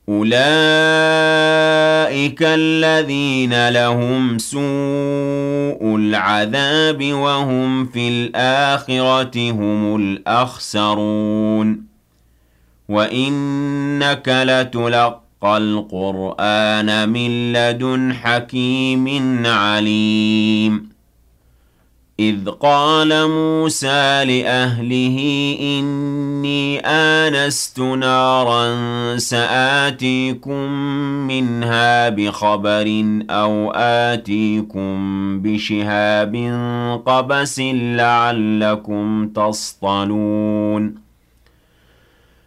أولئك الذين لهم سوء العذاب وهم في الآخرة هم الأخسرون وإنك لتلقى القرآن من لدن حكيم عليم إذ قال موسى لأهله إني آنست نارا سآتيكم منها بخبر أو آتيكم بشهاب قبس لعلكم تصطلون